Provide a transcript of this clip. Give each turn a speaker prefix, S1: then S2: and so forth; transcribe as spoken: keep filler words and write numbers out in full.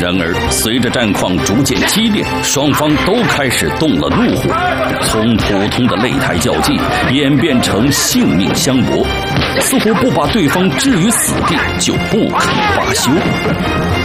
S1: 然而，随着战况逐渐激烈，双方都开始动了怒火，从普通的擂台较劲演变成性命相搏，似乎不把对方置于死地就不肯罢休。